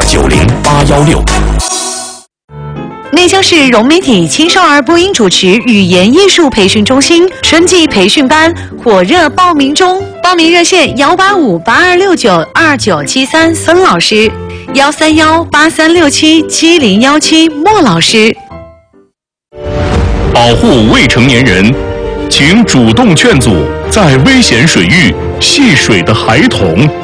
90816。 内江市融媒体青少儿播音主持语言艺术培训中心春季培训班火热报名中，报名热线18582692973孙老师，13183677017莫老师。 保护未成年人，请主动劝阻在危险水域戏水的孩童